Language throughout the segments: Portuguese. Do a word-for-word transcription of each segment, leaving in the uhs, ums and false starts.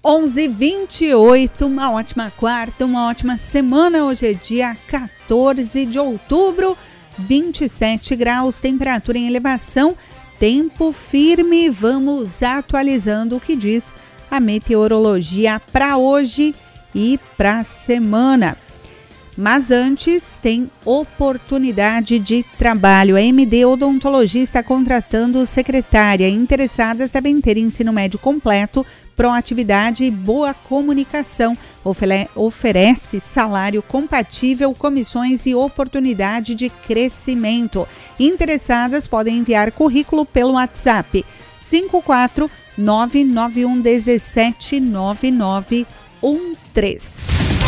onze e vinte e oito, uma ótima quarta, uma ótima semana. Hoje é dia quatorze de outubro, vinte e sete graus, temperatura em elevação, tempo firme. Vamos atualizando o que diz a meteorologia para hoje e para a semana. Mas antes, tem oportunidade de trabalho. A M D Odontologia está contratando secretária. Interessadas devem ter ensino médio completo, proatividade e boa comunicação. Ofere- oferece salário compatível, comissões e oportunidade de crescimento. Interessadas podem enviar currículo pelo WhatsApp cinco quatro nove nove um um sete nove nove um três.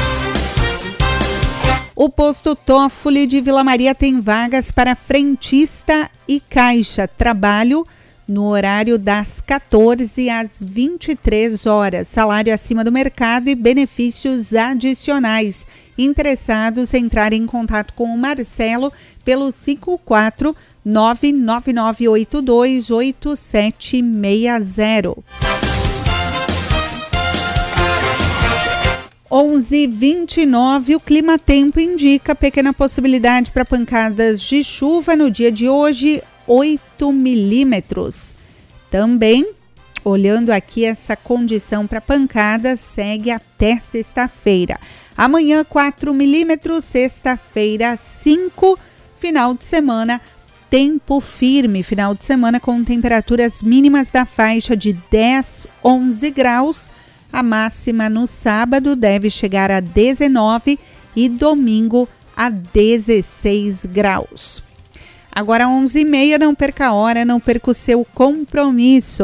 O posto Toffoli de Vila Maria tem vagas para frentista e caixa. Trabalho no horário das quatorze às vinte e três horas. Salário acima do mercado e benefícios adicionais. Interessados, entrar em contato com o Marcelo pelo cinco quatro nove nove nove oito dois oito sete seis zero. onze e vinte e nove, o clima-tempo indica pequena possibilidade para pancadas de chuva no dia de hoje, oito milímetros. Também, olhando aqui essa condição para pancadas, segue até sexta-feira. Amanhã, quatro milímetros, sexta-feira, cinco, final de semana, tempo firme. Final de semana com temperaturas mínimas da faixa de dez, onze graus. A máxima no sábado deve chegar a dezenove e domingo a dezesseis graus. Agora onze e meia, não perca a hora, não perca o seu compromisso.